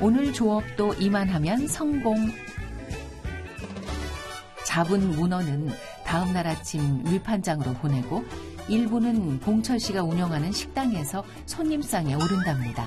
오늘 조업도 이만하면 성공. 잡은 문어는 다음 날 아침 위판장으로 보내고 일부는 봉철 씨가 운영하는 식당에서 손님상에 오른답니다.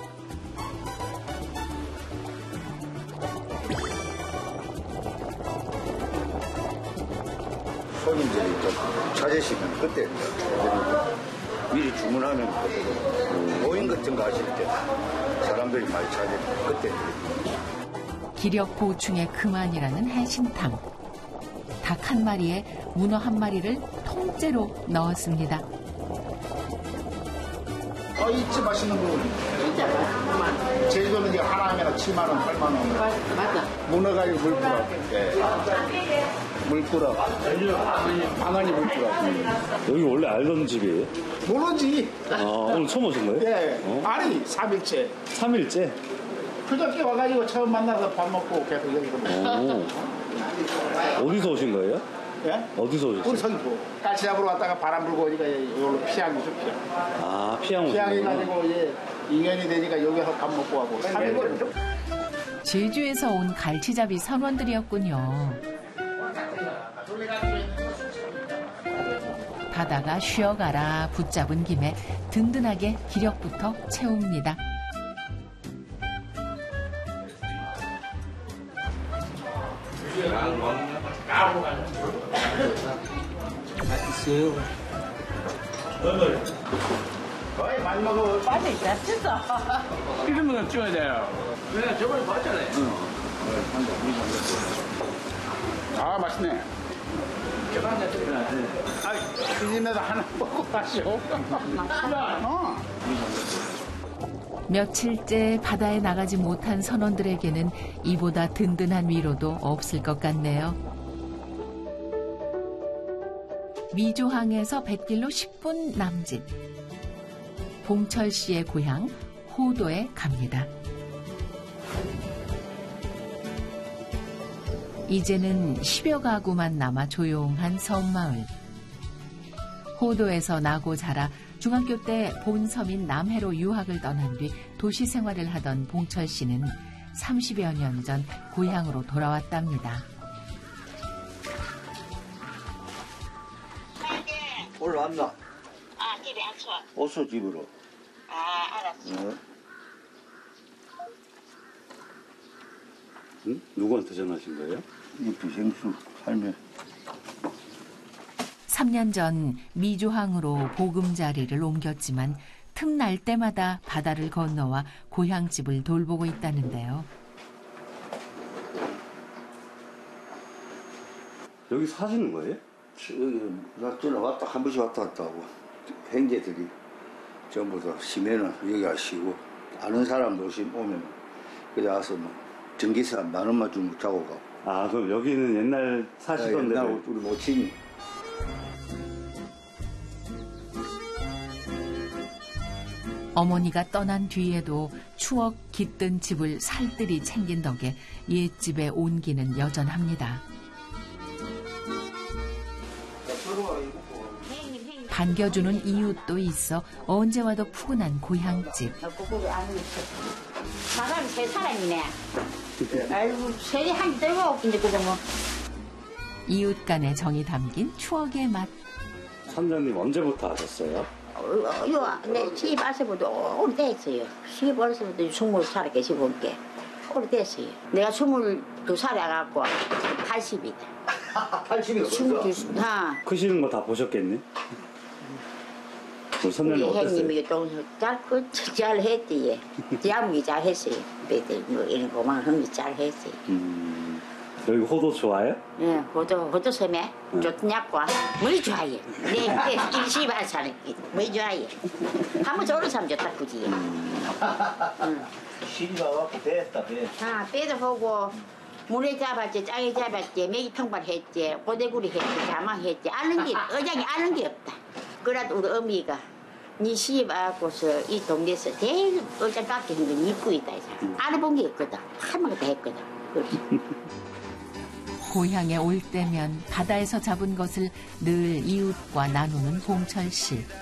손님들이 좀 찾으시면 그때 미리 주문하면 모임 같은 거 하실 때 사람들이 많이 찾으면 그때 기력 보충에 그만이라는 해신탕. 닭 한 마리에 문어 한 마리를 통째로 넣었습니다. 이치 맛있는 거. 진짜 제주도는 이제 하나 하면 7만 원, 8만 원. 맞아. 문어가 물뿌라. 물뿌라. 방안이 물뿌라. 여기 원래 알던 집이에요? 모르지. 오늘 처음 오신 거예요? 예. 아니, 3일째. 3일째? 그저께 와가지고 처음 만나서 밥 먹고 계속 여기서 먹고. 어디서 오신 거예요? 예? 어디서 오셨어요? 우리 서귀포. 깔치 잡으러 왔다가 바람 불고 오니까 이걸로 피항이죠, 피항. 피항 오신 거예요? 피항해가지고 이제 2년이 되니까 여기서 밥 먹고 가고. 3일 제주에서 온 갈치잡이 선원들이었군요. 바다가 쉬어가라 붙잡은 김에 든든하게 기력부터 채웁니다. 맛있어요. 거의 많이 먹어. 빨리 잡혔어. 이러면 찍어야 돼요. 네, 저번에 봤잖아요. 맛있네. 이 집에서 하나 먹고 가시오. 며칠째 바다에 나가지 못한 선원들에게는 이보다 든든한 위로도 없을 것 같네요. 미조항에서 뱃길로 10분 남짓. 봉철 씨의 고향 호도에 갑니다. 이제는 10여 가구만 남아 조용한 섬마을. 호도에서 나고 자라 중학교 때 본섬인 남해로 유학을 떠난 뒤 도시 생활을 하던 봉철 씨는 30여 년 전 고향으로 돌아왔답니다. 올라왔나? 집에 왔어. 어서 집으로. 알았어. 응? 누구한테 전화하신 거예요? 이 비생수 할매. 3년 전 미조항으로 보금자리를 옮겼지만 틈날 때마다 바다를 건너와 고향집을 돌보고 있다는데요. 여기 사시는 거예요? 여기 나 전화 왔다 한 번씩 왔다 갔다 하고 형제들이 전부 다 쉬면은 여기 와시고 아는 사람도 오면 그래 와서 뭐 전기세 10,000원만 주면 자고 가고. 그럼 여기는 옛날 사시던 데로? 옛날 우리 모친이. 어머니가 떠난 뒤에도 추억 깃든 집을 살뜰히 챙긴 덕에 옛집의 온기는 여전합니다. 반겨주는 이웃도 있어 언제 와도 푸근한 고향집. 마감이 세 사람이네. 아이고, 세리 한개 들고 이제 그거 뭐. 이웃 간의 정이 담긴 추억의 맛. 선장님 언제부터 하셨어요? 내 시집 와서부터 오래됐어요. 시집 와서부터 20살 계시고 올게. 오래됐어요. 내가 22살에 와갖고 80이다. 80이 22살. 크시는 거 다 보셨겠네? 우리 선장님 우리 어땠어요? 형님이 잘했지. 야무이 잘했어요. 뭐 이런 거만 흥이 잘했어요. 여기 호도 좋아요? 예, 호도 섬에 좋냐고. 뭐 좋아해. 내 일시발 사는 뭐 좋아해. 한번 저런 사람 좋다 그지. 시리가 와갖고 배했다 배. 배도 보고 물에 잡았지, 짱에 잡았지, 메기 통발했지, 고대구리 했지, 자망했지. 아는 게 어장이 아는 게 없다. 그래도 우리 어미가 니 시집 와갖고서 이 동네에서 제일 어장 깎게 한 건 입고 있다. 알아본 게 있거든. 한마디 다 했거든. 고향에 올 때면 바다에서 잡은 것을 늘 이웃과 나누는 봉철 씨.